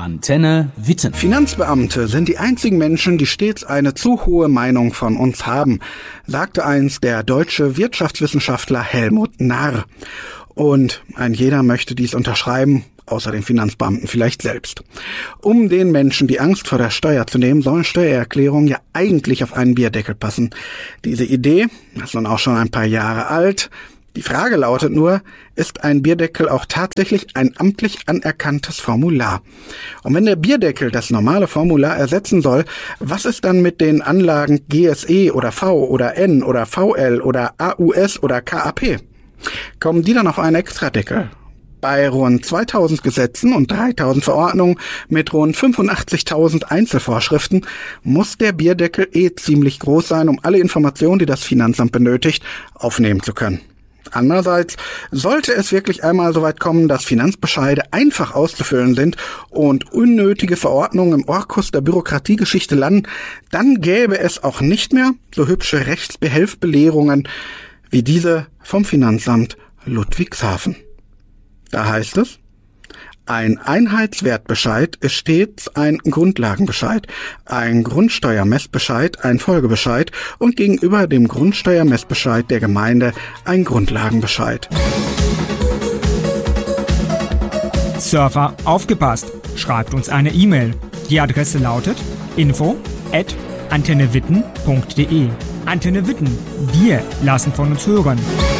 Antenne Witten. Finanzbeamte sind die einzigen Menschen, die stets eine zu hohe Meinung von uns haben, sagte einst der deutsche Wirtschaftswissenschaftler Helmut Narr. Und ein jeder möchte dies unterschreiben, außer den Finanzbeamten vielleicht selbst. Um den Menschen die Angst vor der Steuer zu nehmen, sollen Steuererklärungen ja eigentlich auf einen Bierdeckel passen. Diese Idee ist nun auch schon ein paar Jahre alt. Die Frage lautet nur, ist ein Bierdeckel auch tatsächlich ein amtlich anerkanntes Formular? Und wenn der Bierdeckel das normale Formular ersetzen soll, was ist dann mit den Anlagen GSE oder V oder N oder VL oder AUS oder KAP? Kommen die dann auf einen Extradeckel? Bei rund 2000 Gesetzen und 3000 Verordnungen mit rund 85.000 Einzelvorschriften muss der Bierdeckel ziemlich groß sein, um alle Informationen, die das Finanzamt benötigt, aufnehmen zu können. Andererseits, sollte es wirklich einmal so weit kommen, dass Finanzbescheide einfach auszufüllen sind und unnötige Verordnungen im Orkus der Bürokratiegeschichte landen, dann gäbe es auch nicht mehr so hübsche Rechtsbehelfsbelehrungen wie diese vom Finanzamt Ludwigshafen. Da heißt es: Ein Einheitswertbescheid ist stets ein Grundlagenbescheid, ein Grundsteuermessbescheid ein Folgebescheid und gegenüber dem Grundsteuermessbescheid der Gemeinde ein Grundlagenbescheid. Surfer, aufgepasst! Schreibt uns eine E-Mail. Die Adresse lautet info@antennewitten.de. Antenne Witten. Wir lassen von uns hören.